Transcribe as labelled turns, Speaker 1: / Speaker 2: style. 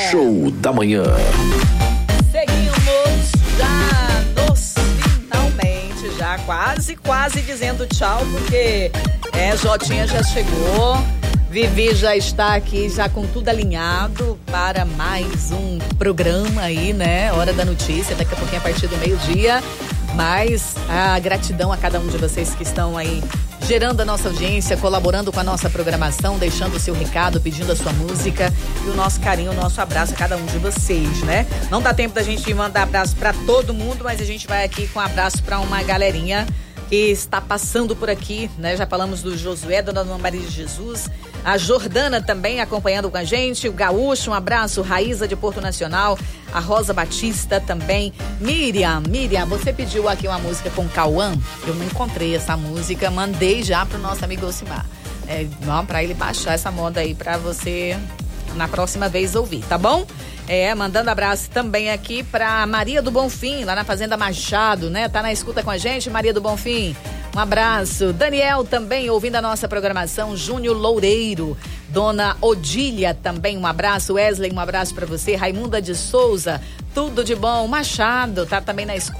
Speaker 1: Show da Manhã.
Speaker 2: Seguimos já nos finalmente, já quase dizendo tchau, porque Jotinha já chegou, Vivi já está aqui, já com tudo alinhado para mais um programa aí, né? Hora da Notícia, daqui a pouquinho a partir do meio-dia. Mas a gratidão a cada um de vocês que estão aí gerando a nossa audiência, colaborando com a nossa programação, deixando o seu recado, pedindo a sua música e o nosso carinho, o nosso abraço a cada um de vocês, né? Não dá tempo da gente mandar abraço para todo mundo, mas a gente vai aqui com um abraço para uma galerinha que está passando por aqui, né? Já falamos do Josué, da Dona Maria de Jesus, a Jordana também acompanhando com a gente, o Gaúcho, um abraço, Raíza de Porto Nacional, a Rosa Batista também, Miriam, você pediu aqui uma música com Cauã, eu não encontrei essa música, mandei já pro nosso amigo Ocimar, pra ele baixar essa moda aí pra você na próxima vez ouvir, tá bom? Mandando abraço também aqui pra Maria do Bonfim, lá na Fazenda Machado, né? Tá na escuta com a gente, Maria do Bonfim. Um abraço. Daniel também ouvindo a nossa programação, Júnior Loureiro, Dona Odília também, um abraço. Wesley, um abraço pra você. Raimunda de Souza, tudo de bom. Machado tá também na escuta.